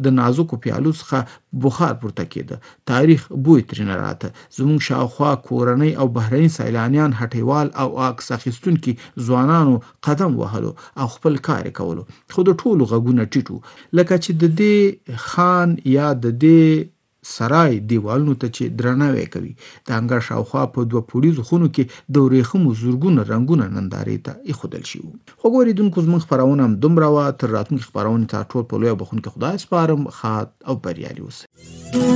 د نازکو پیالو څخه بخار پورته کېده. تاریخ بوی ترېنه راته. زموږ شاوخوا کورنۍ او بهرني سیلانیان، هټیوال او عکس اخیستونکي ځوانانو قدم وهلو او خپل کار یې کولو. خو د ټولو غږونه ټیټ وو، لکه چې د دې خان یا د دې سرای دیوالونو ته چې درناوی کوي. د انګړ شاوخوا په 2 پوړیزو خونو کې د ورېښمو زرګونه رنګونه نندارې ته ایښودل شوي وو. خو ګورېدونکو، زموږ خپرونه همدومره وه. تر راتلونکي خپرونې ته ټول په لوی او بخښونکي خدای سپارم. ښاد او بریالي اوسئ.